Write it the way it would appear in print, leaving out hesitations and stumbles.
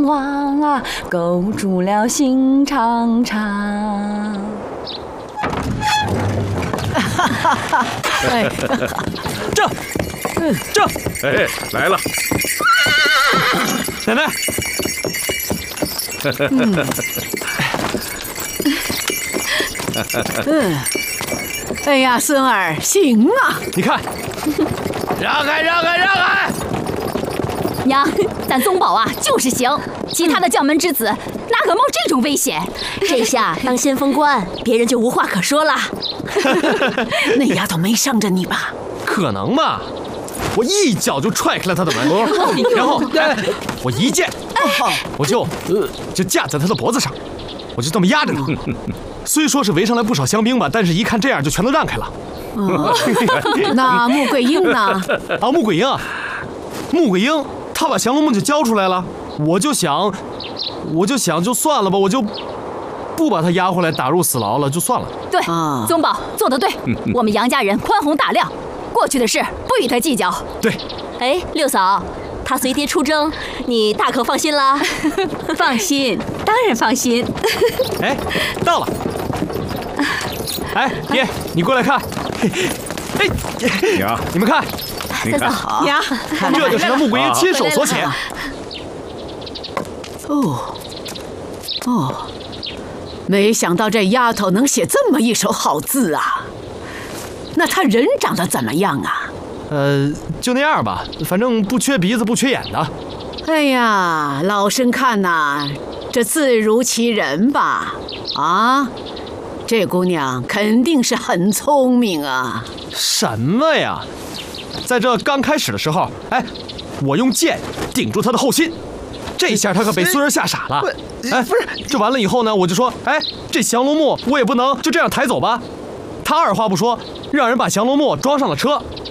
望啊，勾住了心长长。 哎， 这，哎，来了，奶奶。 哎呀，孙儿，行啊！ 你看，让开！ 娘，咱宗保啊就是行，其他的将门之子哪敢冒这种危险？ 这下当先锋官，别人就无话可说了。 那丫头没伤着你吧？ 可能吗？我一脚就踹开了他的门，然后我一剑，我就架在他的脖子上，我就这么压着他。虽说是围上来不少香兵吧，但是一看这样就全都让开了。 那穆桂英呢？ 啊，穆桂英，他把降龙木就交出来了。我就想就算了吧，我就不把他押回来打入死牢了，就算了。 对，宗保做得对，我们杨家人宽宏大量，过去的事不与他计较。 对。 哎，六嫂，他随爹出征，你大可放心啦。 放心，当然放心。 哎，到了。哎，爹，你过来看。哎， 娘， 你们看， 你看， 呀， 这就是那穆桂英亲手所写。 哦，没想到这丫头能写这么一手好字啊！那她人长得怎么样啊？ 就那样吧，反正不缺鼻子不缺眼的。 哎呀，老身看呐，这字如其人吧？啊，这姑娘肯定是很聪明啊！ 什么呀？在这刚开始的时候，哎，我用剑顶住她的后心，这下她可被孙儿吓傻了。哎，不是，这完了以后呢，我就说，哎，这降龙木我也不能就这样抬走吧。他二话不说，让人把降龙木装上了车，